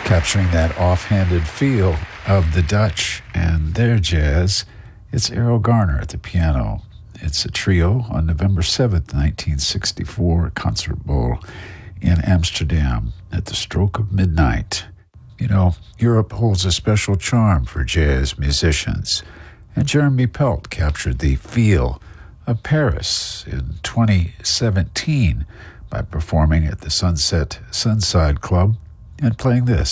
Capturing that offhanded feel of the Dutch and their jazz, it's Errol Garner at the piano. It's a trio on November 7th, 1964, Concert Bowl in Amsterdam at the stroke of midnight. You know, Europe holds a special charm for jazz musicians, and Jeremy Pelt captured the feel of Paris in 2017 by performing at the Sunside Club and playing this.